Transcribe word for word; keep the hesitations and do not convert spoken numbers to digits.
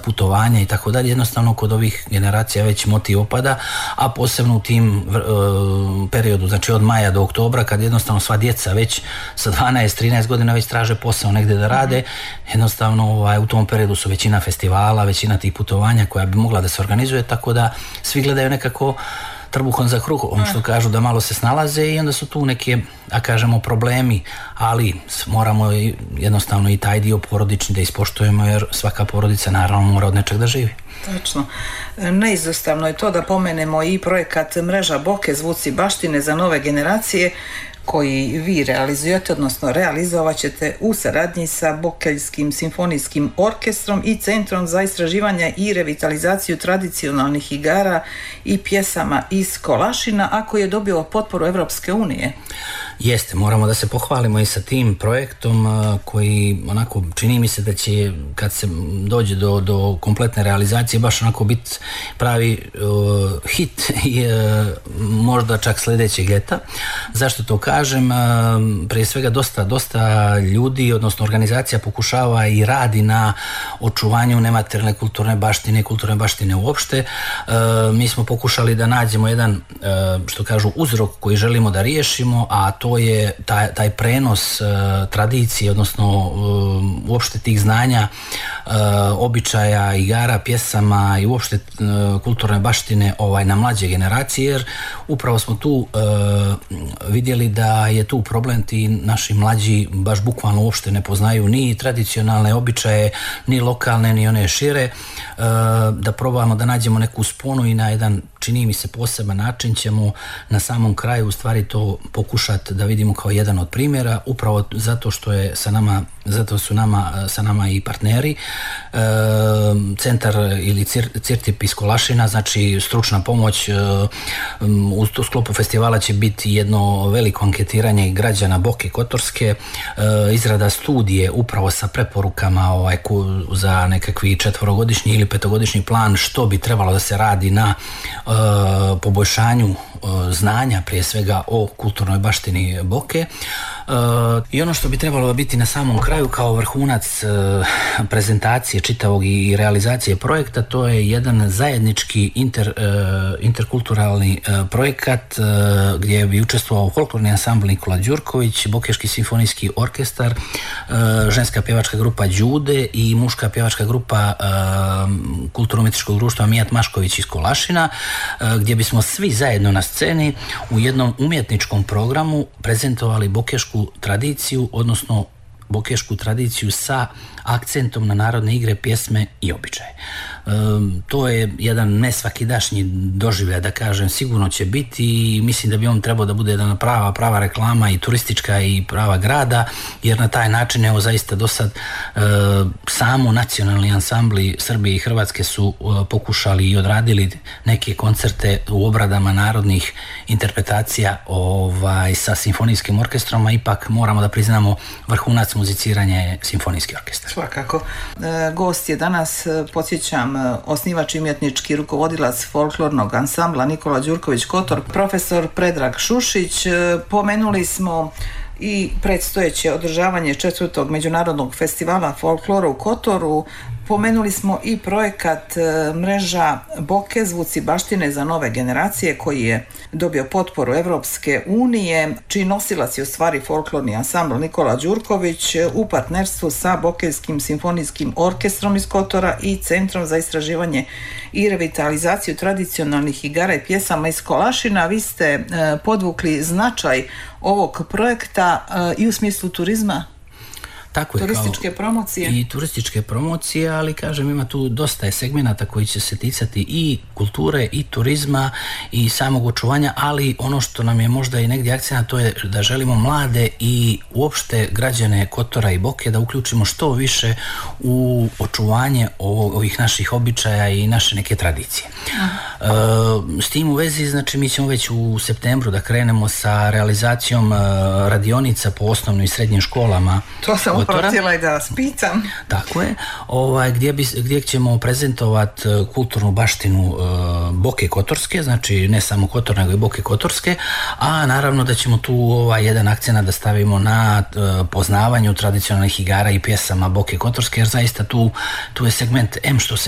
putovanja i tako dalje. Jednostavno kod ovih generacija već motiv opada, a posebno u tim uh, periodu, znači od maja do oktobra, kad jednostavno sva djeca već sa dvanaest trinaest godina već traže posao negdje da rade, jednostavno ovaj, u tom periodu su većina festivala, većina tih putovanja koja bi mogla da se organizuje, tako da svi gledaju nekako trbuhom za kruhom, što kažu, da malo se snalaze, i onda su tu neke, a kažemo, problemi, ali moramo jednostavno i taj dio porodični da ispoštujemo, jer svaka porodica naravno mora od nečeg da živi. Točno. Neizostavno je to da pomenemo i projekat Mreža Boke, zvuci baštine za nove generacije, koji vi realizujete, odnosno realizovat ćete u saradnji sa Bokeljskim simfonijskim orkestrom i Centrom za istraživanje i revitalizaciju tradicionalnih igara i pjesama iz Kolašina, a koji je dobio potporu Evropske unije. Jeste, moramo da se pohvalimo i sa tim projektom koji onako čini mi se da će, kad se dođe do, do kompletne realizacije, baš onako biti pravi uh, hit i uh, možda čak sljedećeg ljeta. Zašto to kažem? Uh, prije svega dosta, dosta ljudi, odnosno organizacija pokušava i radi na očuvanju nematerijalne kulturne baštine, kulturne baštine uopšte. Uh, mi smo pokušali da nađemo jedan, uh, što kažu, uzrok koji želimo da riješimo, a to je taj, taj prenos uh, tradicije, odnosno uh, uopšte tih znanja, uh, običaja, igara, pjesama i uopšte uh, kulturne baštine ovaj, na mlađe generacije, jer upravo smo tu uh, vidjeli da je tu problem, ti naši mlađi baš bukvalno uopšte ne poznaju ni tradicionalne običaje, ni lokalne, ni one šire, uh, da probamo da nađemo neku sponu i na jedan, čini mi se, poseban način ćemo na samom kraju u stvari to pokušati da vidimo kao jedan od primjera, upravo zato što je sa nama, zato su nama, sa nama i partneri, e, centar ili cir, Cirtip iz Kolašina, znači stručna pomoć. E, u sklopu festivala će biti jedno veliko anketiranje građana Boke Kotorske, e, izrada studije upravo sa preporukama ovaj, za nekakvi četvorogodišnji ili petogodišnji plan što bi trebalo da se radi na e, poboljšanju znanja prije svega o kulturnoj baštini Boke. Uh, I ono što bi trebalo biti na samom kraju kao vrhunac uh, prezentacije čitavog i realizacije projekta, to je jedan zajednički inter, uh, interkulturalni uh, projekat uh, gdje bi učestvovao folklorni ansambl Nikola Đurković, Bokeški simfonijski orkestar, uh, ženska pjevačka grupa Đude i muška pjevačka grupa uh, kulturno-umjetničkog društva Mijat Mašković iz Kolašina, uh, gdje bismo svi zajedno na sceni u jednom umjetničkom programu prezentovali bokešku tradiciju, odnosno bokešku tradiciju sa akcentom na narodne igre, pjesme i običaje. E, to je jedan nesvakidašnji doživljaj, da kažem, sigurno će biti, i mislim da bi on trebao da bude jedna prava, prava reklama i turistička i prava grada, jer na taj način, evo, zaista do sad e, samo nacionalni ansambli Srbije i Hrvatske su e, pokušali i odradili neke koncerte u obradama narodnih interpretacija ovaj, sa simfonijskim orkestrom, a ipak moramo da priznamo vrhunac muziciranja je simfonijski orkestar. Svakako. E, gost je danas, podsjećam, osnivač i umjetnički rukovodilac folklornog ansambla Nikola Đurković Kotor, profesor Predrag Šušić. E, pomenuli smo i predstojeće održavanje četvrtog međunarodnog festivala folklora u Kotoru. Pomenuli smo i projekat Mreža Boke, zvuci baštine za nove generacije, koji je dobio potporu Evropske unije, čiji nosilac je u stvari folklorni ansambl Nikola Đurković u partnerstvu sa Bokeljskim simfonijskim orkestrom iz Kotora i Centrom za istraživanje i revitalizaciju tradicionalnih igara i pjesama iz Kolašina. Vi ste podvukli značaj ovog projekta i u smislu turizma. Tako je, turističke kao promocije. I turističke promocije, ali kažem, ima tu dosta je segmenata koji će se ticati i kulture i turizma i samog očuvanja, ali ono što nam je možda i negdje akcija, to je da želimo mlade i uopšte građane Kotora i Boke da uključimo što više u očuvanje ovih naših običaja i naše neke tradicije. E, s tim u vezi, znači, mi ćemo već u septembru da krenemo sa realizacijom radionica po osnovnim i srednjim školama. To sam upravo htjela i da vas pitam. Tako je, ovaj, gdje, bi, gdje ćemo prezentovati kulturnu baštinu uh, Boke Kotorske, znači ne samo Kotor, nego i Boke Kotorske, a naravno da ćemo tu ovaj, jedan akcent da stavimo na uh, poznavanju tradicionalnih igara i pjesama Boke Kotorske, jer zaista tu, tu je segment M što se